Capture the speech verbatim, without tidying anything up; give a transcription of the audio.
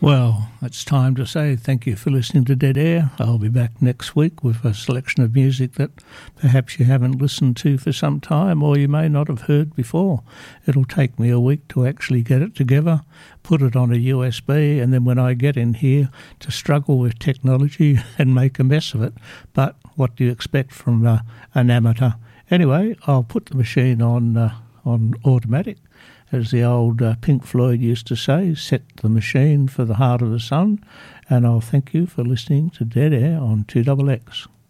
Well, it's time to say thank you for listening to Dead Air. I'll be back next week with a selection of music that perhaps you haven't listened to for some time or you may not have heard before. It'll take me a week to actually get it together, put it on a U S B, and then when I get in here to struggle with technology and make a mess of it. But what do you expect from uh, an amateur? Anyway, I'll put the machine on, uh, on automatic. As the old uh, Pink Floyd used to say, set the machine for the heart of the sun. And I'll thank you for listening to Dead Air on two X X.